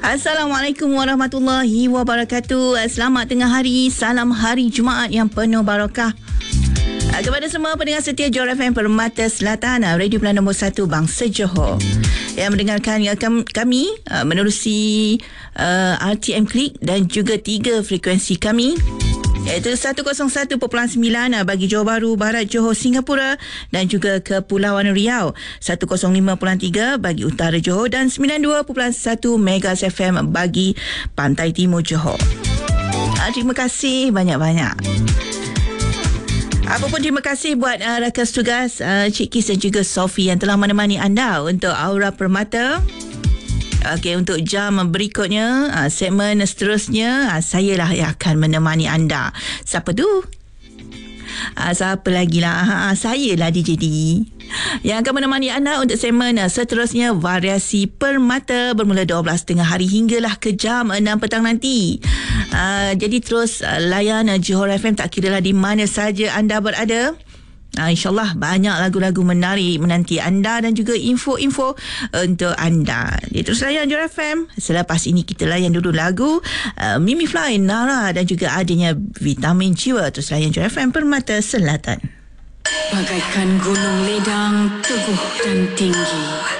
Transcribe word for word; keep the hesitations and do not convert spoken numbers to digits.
Assalamualaikum warahmatullahi wabarakatuh. Selamat tengah hari. Salam hari Jumaat yang penuh barakah. Kepada semua pendengar setia Johor F M Permata Selatan, Radio Pilihan nombor satu Bangsa Johor, yang mendengarkan kami menerusi uh, R T M Klik dan juga tiga frekuensi kami, iaitu seratus satu perpuluhan sembilan bagi Johor Bahru, Barat Johor, Singapura dan juga Kepulauan Riau, seratus lima perpuluhan tiga bagi Utara Johor dan sembilan puluh dua perpuluhan satu Megas F M bagi Pantai Timur Johor. Terima kasih banyak-banyak. Apapun terima kasih buat uh, rakan tugas uh, Cik Kis dan juga Sophie yang telah menemani anda untuk Aura Permata. Okey, untuk jam berikutnya, uh, segmen seterusnya, uh, saya lah yang akan menemani anda. Siapa tu? Uh, siapa lagi lah? Uh, saya lah D J D yang akan menemani anda untuk segmen uh, seterusnya, Variasi Permata, bermula dua belas tiga puluh hari hinggalah ke jam enam petang nanti. Uh, jadi terus uh, layan uh, Johor F M, tak kira lah di mana saja anda berada. Uh, InsyaAllah banyak lagu-lagu menarik menanti anda dan juga info-info untuk anda. Jadi terus layan Johor F M. Selepas ini kita layan dulu lagu uh, Mimi Fly, Nara dan juga adanya Vitamin Jiwa. Terus layan Johor F M Permata Selatan. Bagaikan gunung ledang, teguh dan tinggi,